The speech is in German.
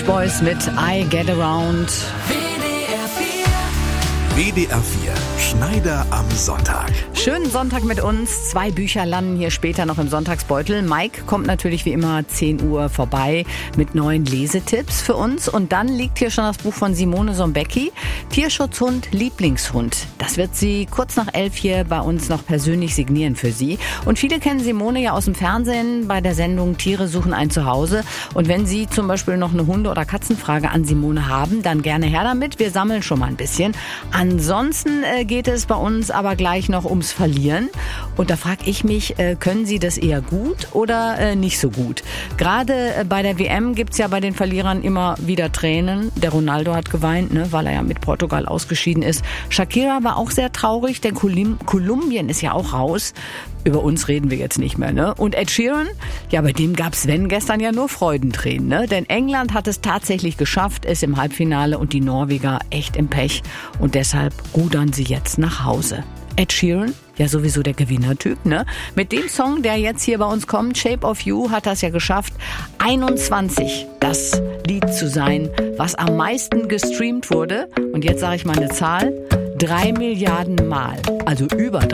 Boys mit I Get Around. WDR 4, Schneider am Sonntag. Schönen Sonntag mit uns. 2 Bücher landen hier später noch im Sonntagsbeutel. Mike kommt natürlich wie immer 10 Uhr vorbei mit neuen Lesetipps für uns. Und dann liegt hier schon das Buch von Simone Sombecki, Tierschutzhund, Lieblingshund. Das wird sie kurz nach 11 hier bei uns noch persönlich signieren für Sie. Und viele kennen Simone ja aus dem Fernsehen bei der Sendung Tiere suchen ein Zuhause. Und wenn Sie zum Beispiel noch eine Hunde- oder Katzenfrage an Simone haben, dann gerne her damit. Wir sammeln schon mal ein bisschen. Ansonsten geht es bei uns aber gleich noch ums Verlieren. Und da frage ich mich, können Sie das eher gut oder nicht so gut? Gerade bei der WM gibt's ja bei den Verlierern immer wieder Tränen. Der Ronaldo hat geweint, ne, weil er ja mit Portugal ausgeschieden ist. Shakira war auch sehr traurig, denn Kolumbien ist ja auch raus. Über uns reden wir jetzt nicht mehr, ne? Und Ed Sheeran, ja, bei dem gab Sven gestern ja nur Freudentränen, ne? Denn England hat es tatsächlich geschafft, ist im Halbfinale und die Norweger echt im Pech. Und deshalb rudern sie jetzt nach Hause. Ed Sheeran, ja sowieso der Gewinnertyp, ne? Mit dem Song, der jetzt hier bei uns kommt, Shape of You, hat das ja geschafft, 21 das Lied zu sein, was am meisten gestreamt wurde. Und jetzt sage ich mal eine Zahl, 3 Milliarden Mal, also über 3